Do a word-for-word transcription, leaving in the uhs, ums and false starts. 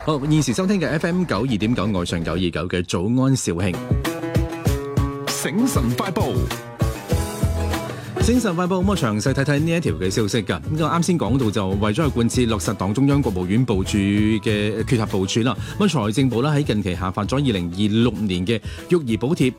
好，現時收聽嘅 F M 九二點九愛上九二九嘅早安肇慶醒神快報。 醒神快報，咁我詳細睇睇呢一條嘅消息㗎。咁我啱先講到就為咗去貫徹落實黨中央國務院部署嘅決策部署啦。咁財政部咧喺近期下發咗二零二六年嘅育兒補貼